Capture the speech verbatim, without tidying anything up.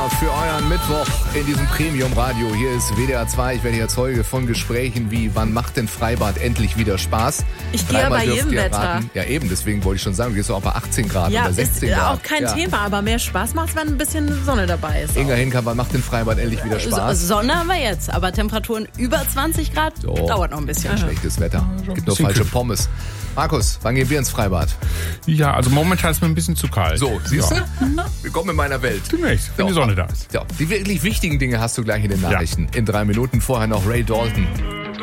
für euren Mittwoch in diesem Premium-Radio. Hier ist W D R zwei. Ich werde hier Zeuge von Gesprächen wie, wann macht denn Freibad endlich wieder Spaß? Ich gehe ja bei jedem Wetter. Raten. Ja eben, deswegen wollte ich schon sagen, du gehst auch bei achtzehn Grad ja, oder sechzehn ist Grad. Auch kein ja. Thema, aber mehr Spaß macht es, wenn ein bisschen Sonne dabei ist. Inga Hinker, wann macht denn Freibad endlich wieder Spaß? So, Sonne haben wir jetzt, aber Temperaturen über zwanzig Grad so. Dauert noch ein bisschen. Schlechtes Wetter. Gibt nur falsche kühl. Pommes. Markus, wann gehen wir ins Freibad? Ja, also momentan ist mir ein bisschen zu kalt. So, siehst ja. du? Willkommen in meiner Welt. Demnächst, wenn so. die Sonne da ist. So, die wirklich wichtigen Dinge hast du gleich in den Nachrichten. Ja. In drei Minuten vorher noch Ray Dalton.